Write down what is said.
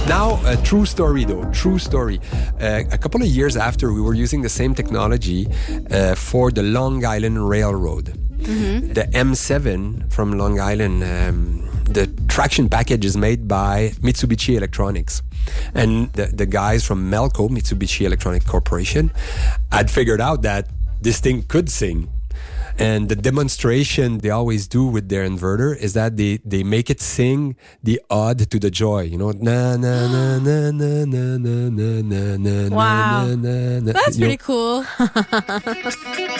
Now, a true story though, true story. A couple of years after, we were using the same technology for the Long Island Railroad. Mm-hmm. The M7 from Long Island, the traction package is made by Mitsubishi Electronics. And the guys from Melco, Mitsubishi Electronic Corporation, had figured out that this thing could sing. And the demonstration they always do with their inverter is that they make it sing the ode to the joy. You know, na na na na na na na na na na. Wow, na, na, na. that's pretty cool.